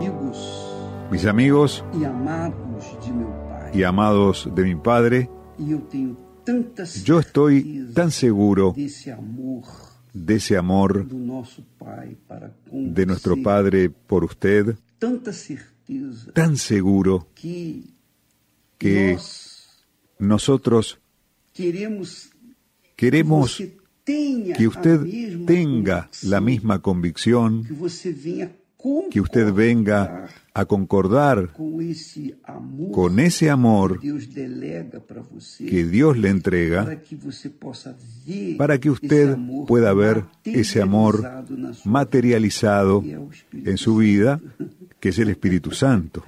mis amigos y amados de mi Padre, yo estoy tan seguro de ese amor de nuestro Padre por usted, tan seguro que nosotros queremos que usted tenga la misma convicción, que usted venga a concordar con ese amor que Dios le entrega, para que usted pueda ver ese amor materializado en su vida, que es el Espíritu Santo.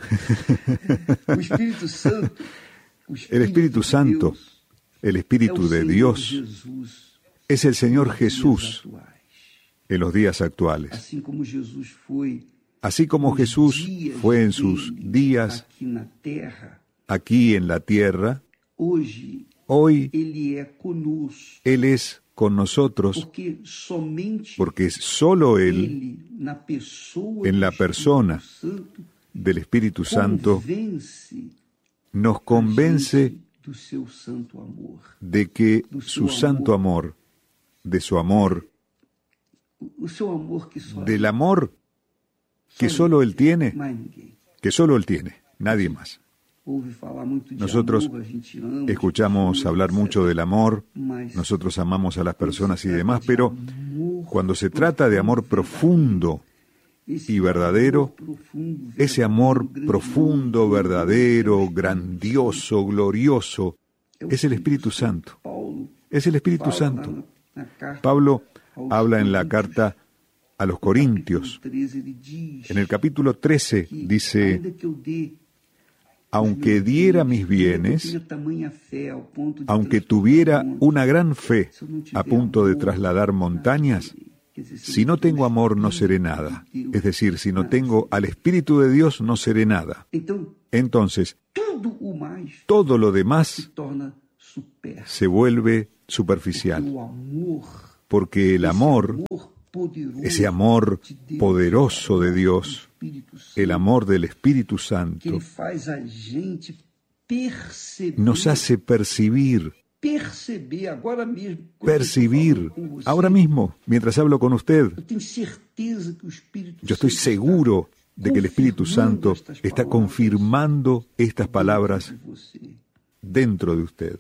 El Espíritu Santo, el Espíritu de Dios, es el Señor Jesús en los días actuales. Así como Jesús fue en sus días aquí en la tierra, hoy Él es con nosotros, porque solo Él, en la persona del Espíritu Santo, nos convence de que su santo amor, de su amor, del amor que solo Él tiene, nadie más. Nosotros escuchamos hablar mucho del amor, nosotros amamos a las personas y demás, pero cuando se trata de amor profundo y verdadero, ese amor profundo, verdadero, grandioso, glorioso, es el Espíritu Santo. Es el Espíritu Santo. Pablo habla en la carta a los Corintios. En el capítulo 13 dice: aunque diera mis bienes, aunque tuviera una gran fe a punto de trasladar montañas, si no tengo amor no seré nada. Es decir, si no tengo al Espíritu de Dios no seré nada. Entonces, todo lo demás se vuelve superficial. Porque el amor, ese amor poderoso de Dios, el amor del Espíritu Santo, nos hace percibir, ahora mismo, mientras hablo con usted. Yo estoy seguro de que el Espíritu Santo está confirmando estas palabras dentro de usted.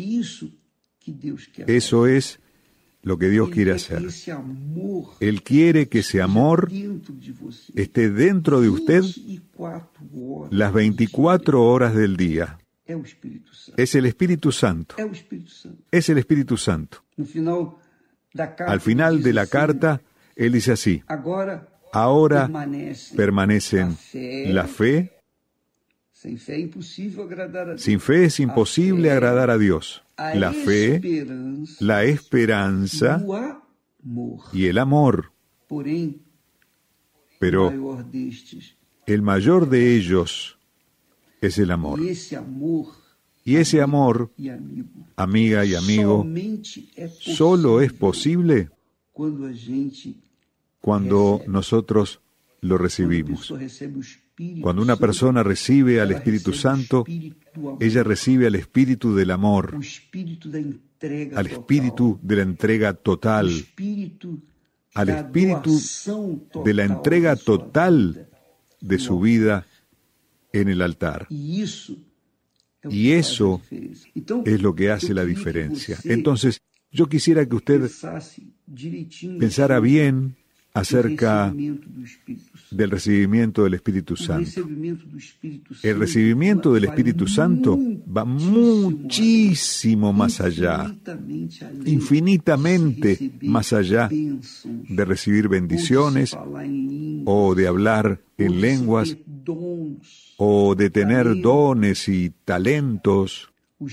Eso es lo que Dios quiere hacer. Él quiere que ese amor esté dentro de usted las 24 horas del día. Es el Espíritu Santo. Es el Espíritu Santo. Al final de la carta, él dice así: ahora permanecen la fe. Sin fe es imposible agradar a Dios. La fe, la esperanza y el amor. Pero el mayor de ellos es el amor. Y ese amor, amiga y amigo, solo es posible cuando nosotros lo recibimos. Cuando una persona recibe al Espíritu Santo, ella recibe al Espíritu del amor, al Espíritu de la entrega total, al Espíritu de la entrega total de su vida en el altar. Y eso es lo que hace la diferencia. Entonces, yo quisiera que usted pensara bien acerca del recibimiento del Espíritu Santo. El recibimiento del Espíritu Santo va muchísimo más allá, infinitamente más allá de recibir bendiciones o de hablar en lenguas o de tener dones y talentos.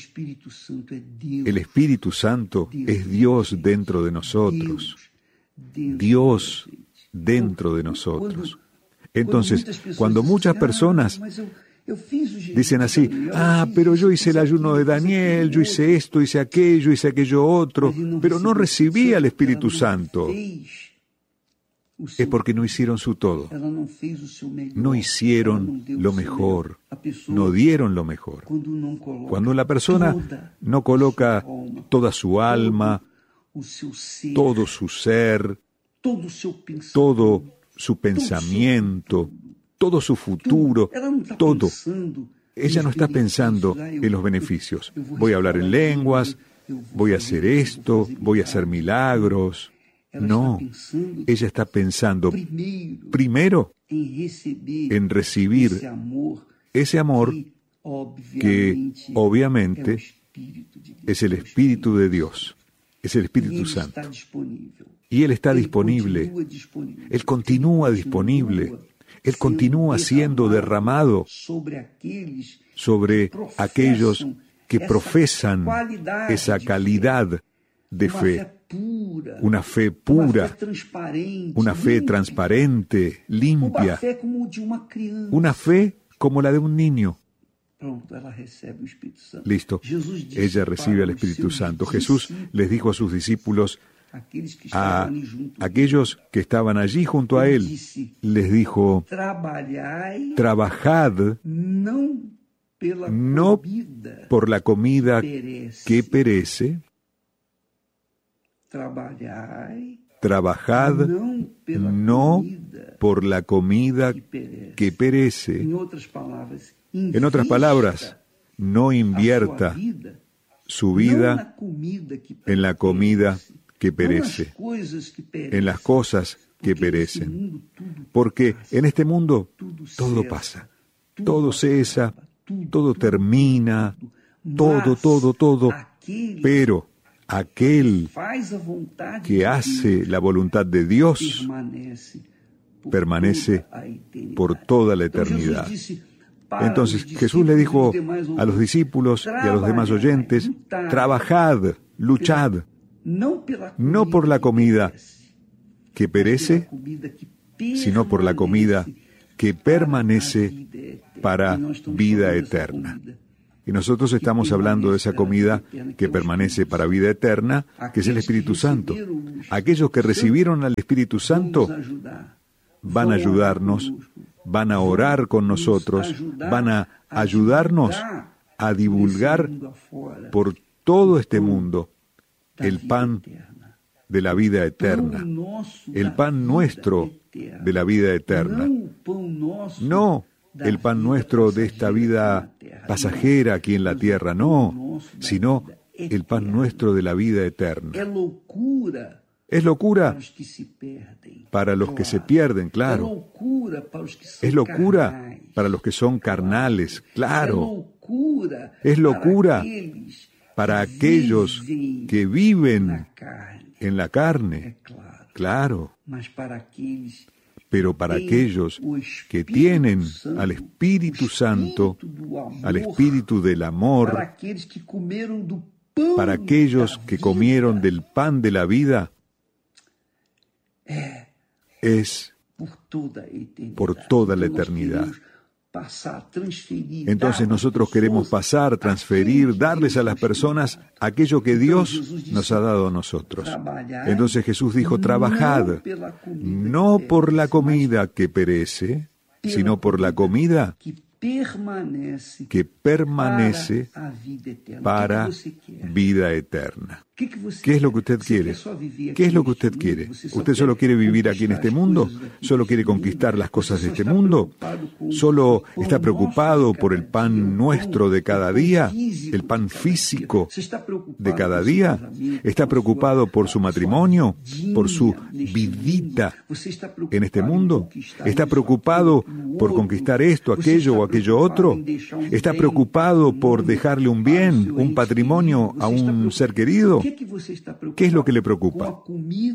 El Espíritu Santo es Dios dentro de nosotros. Dios dentro de nosotros. Entonces, cuando muchas personas dicen así: pero yo hice el ayuno de Daniel, yo hice esto, hice aquello otro, pero no recibí al Espíritu Santo. es porque no hicieron su todo. No hicieron lo mejor, no dieron lo mejor. Cuando la persona no coloca toda su alma, todo su ser, todo su pensamiento, todo su futuro, todo. Ella no está pensando en los beneficios. Voy a hablar en lenguas, voy a hacer esto, voy a hacer milagros. No, ella está pensando primero en recibir ese amor que obviamente es el Espíritu de Dios, es el Espíritu Santo. Y Él está disponible, Él continúa disponible, Él continúa siendo derramado sobre aquellos que profesan esa calidad de fe. Una fe pura, una fe transparente, limpia, una fe como la de un niño. Listo, ella recibe al Espíritu Santo. Jesús les dijo a sus discípulos, a aquellos que estaban allí junto a Él, les dijo, trabajad no por la comida que perece, trabajad no por la comida que perece. En otras palabras, no invierta su vida en la comida que perece, en las cosas que perecen. Porque en este mundo todo pasa, todo cesa, todo termina, todo, pero aquel que hace la voluntad de Dios permanece por toda la eternidad. Entonces Jesús le dijo a los discípulos y a los demás oyentes, trabajad, luchad, no por la comida que perece, sino por la comida que permanece para vida eterna. Y nosotros estamos hablando de esa comida que permanece para vida eterna, que es el Espíritu Santo. Aquellos que recibieron al Espíritu Santo van a ayudarnos, van a orar con nosotros, van a ayudarnos a divulgar por todo este mundo el pan de la vida eterna, el pan nuestro de la vida eterna. No el pan nuestro de esta vida pasajera aquí en la tierra, no, sino el pan nuestro de la vida eterna. Es locura para los que se pierden, claro. Es locura para los que son carnales, claro. Es locura para aquellos que viven en la carne, claro. Pero para aquellos que tienen al Espíritu Santo, al Espíritu del amor, para aquellos que comieron del pan de la vida, es por toda la eternidad. Entonces nosotros queremos pasar, transferir, darles a las personas aquello que Dios nos ha dado a nosotros. Entonces Jesús dijo, trabajad, no por la comida que perece, sino por la comida que permanece para vida eterna. ¿Qué es lo que usted quiere? ¿Qué es lo que usted quiere? ¿Usted solo quiere vivir aquí en este mundo? ¿Solo quiere conquistar las cosas de este mundo? ¿Solo está preocupado por el pan nuestro de cada día? ¿El pan físico de cada día? ¿Está preocupado por su matrimonio? ¿Por su vidita en este mundo? ¿Está preocupado por conquistar esto, aquello o aquello otro? ¿Está preocupado por dejarle un bien, un patrimonio a un ser querido? ¿Qué es lo que le preocupa?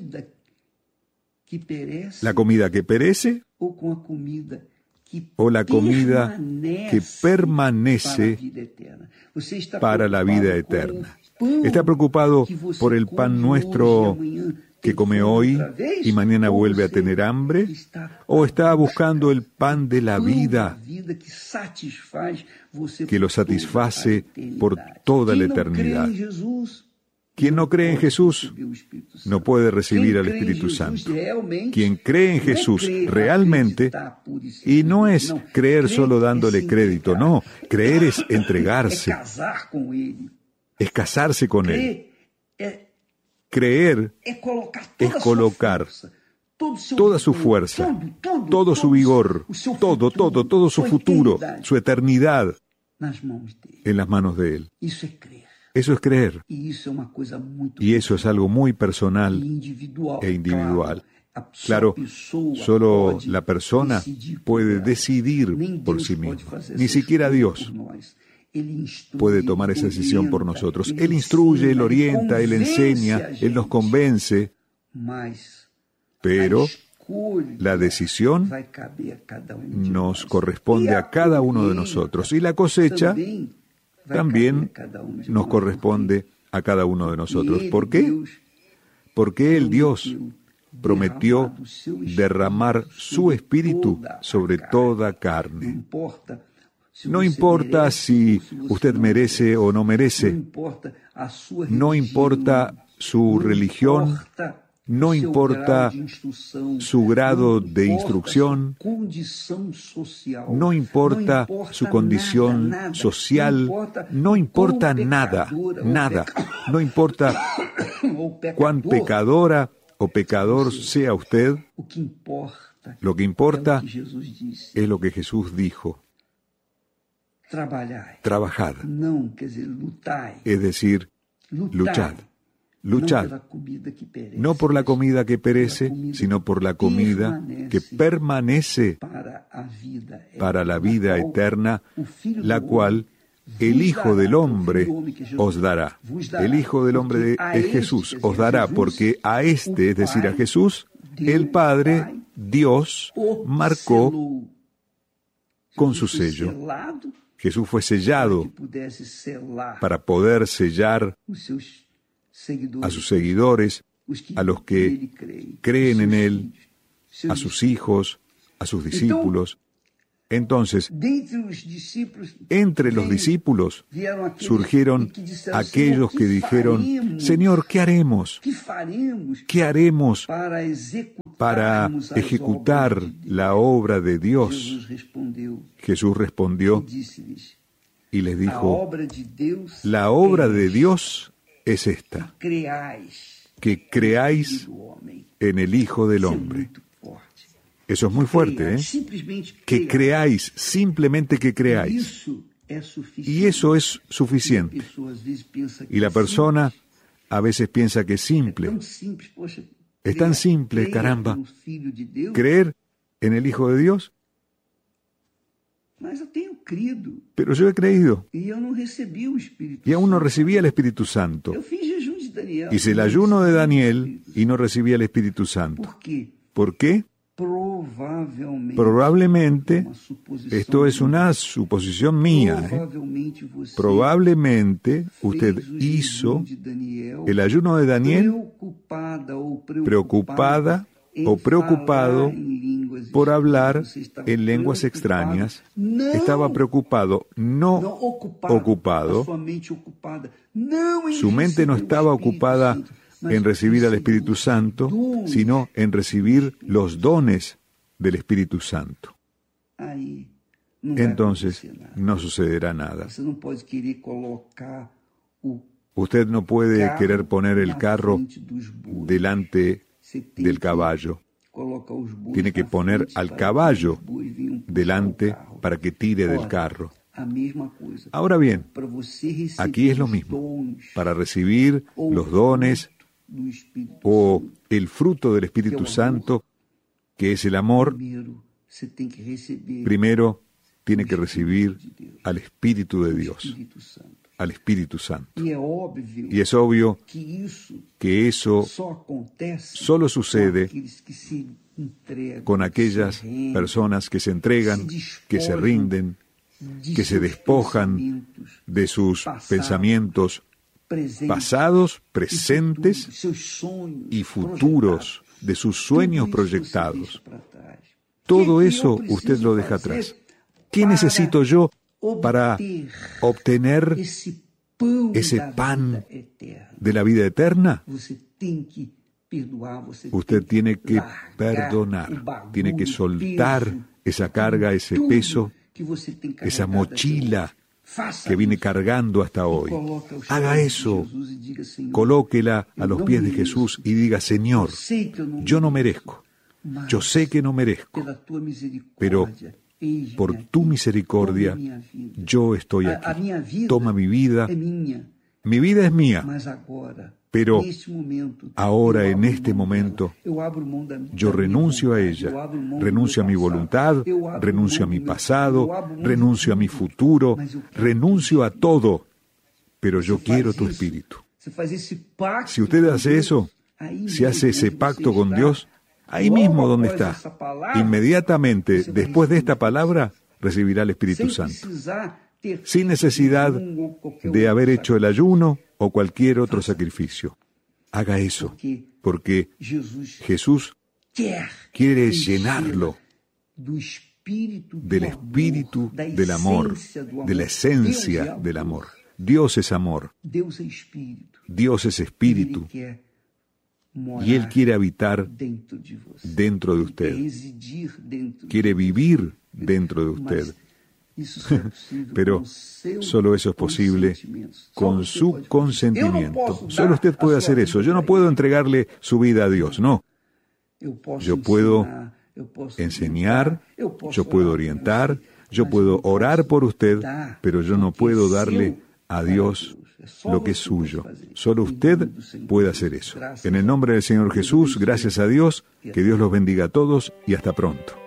¿La comida que perece o la comida que permanece para la vida eterna? ¿Está preocupado por el pan nuestro que come hoy y mañana vuelve a tener hambre? ¿O está buscando el pan de la vida que lo satisface por toda la eternidad? Quien no cree en Jesús no puede recibir al Espíritu Santo. Quien cree en Jesús realmente, y no es creer solo dándole crédito, no, creer es entregarse, es casarse con Él. Creer es colocar toda su fuerza, todo su vigor, todo su futuro, su eternidad en las manos de Él. Eso es creer. Y eso es algo muy personal e individual. Claro, solo la persona puede decidir por sí misma. Ni siquiera Dios puede tomar esa decisión por nosotros. Él instruye, Él orienta, Él enseña, Él nos convence. Pero la decisión nos corresponde a cada uno de nosotros. Y la cosecha también nos corresponde a cada uno de nosotros. ¿Por qué? Porque el Dios prometió derramar su espíritu sobre toda carne. No importa si usted merece o no merece, no importa su religión, no importa su grado de instrucción, no importa su condición social, no importa nada, no importa cuán pecadora o pecador sea usted, lo que importa es lo que Jesús dijo. Trabajad, es decir, luchad. Luchad, no por la comida que perece, sino por la comida que permanece para la vida eterna, la cual el Hijo del Hombre os dará. El Hijo del Hombre es Jesús, os dará, porque a este, es decir, a Jesús, el Padre, Dios, marcó con su sello. Jesús fue sellado para poder sellar a sus seguidores, a los que creen en Él, a sus hijos, a sus discípulos. Entonces, entre los discípulos surgieron aquellos que dijeron, Señor, ¿qué haremos? ¿Qué haremos para ejecutar la obra de Dios? Jesús respondió y les dijo, la obra de Dios es esta, que creáis en el Hijo del Hombre. Eso es muy fuerte, ¿eh? Que creáis, simplemente que creáis. Y eso es suficiente. Y la persona a veces piensa que es simple. Es tan simple, caramba. ¿Creer en el Hijo de Dios? Pero yo he creído. Y aún no recibía el Espíritu Santo. Hice el ayuno de Daniel y no recibía el Espíritu Santo. ¿Por qué? Probablemente, esto es una suposición mía, probablemente usted hizo el ayuno de Daniel preocupada o preocupado por hablar en lenguas extrañas. Estaba preocupado, no ocupado. Su mente no estaba ocupada en recibir al Espíritu Santo, sino en recibir los dones del Espíritu Santo. Entonces, no sucederá nada. Usted no puede querer poner el carro delante del caballo. Tiene que poner al caballo delante para que tire del carro. Ahora bien, aquí es lo mismo. Para recibir los dones o el fruto del Espíritu Santo, que es el amor, primero tiene que recibir al Espíritu de Dios, al Espíritu Santo. Y es obvio que eso solo sucede con aquellas personas que se entregan, que se rinden, que se despojan de sus pensamientos pasados, presentes y futuros, de sus sueños proyectados. Todo eso usted lo deja atrás. ¿Qué necesito yo para obtener ese pan de la vida eterna, usted tiene que perdonar, tiene que soltar esa carga, ese peso, esa mochila que viene cargando hasta hoy. Haga eso, colóquela a los pies de Jesús y diga: Señor, yo no merezco, yo sé que no merezco, pero por tu misericordia yo estoy aquí. Toma mi vida es mía, pero ahora, en este momento, yo renuncio a ella, renuncio a mi voluntad, renuncio a mi pasado, renuncio a mi futuro, renuncio a todo, pero yo quiero tu Espíritu. Si usted hace eso, si hace ese pacto con Dios, ahí mismo donde está, inmediatamente después de esta palabra, recibirá el Espíritu Santo, sin necesidad de haber hecho el ayuno o cualquier otro sacrificio. Haga eso, porque Jesús quiere llenarlo del espíritu del amor, de la esencia del amor. Dios es amor, Dios es espíritu, y Él quiere habitar dentro de usted, quiere vivir dentro de usted. Pero solo eso es posible con su consentimiento. Solo usted puede hacer eso. Yo no puedo entregarle su vida a Dios, no. Yo puedo enseñar, yo puedo orientar, yo puedo orar por usted, pero yo no puedo darle a Dios lo que es suyo. Solo usted puede hacer eso. En el nombre del Señor Jesús, gracias a Dios, que Dios los bendiga a todos y hasta pronto.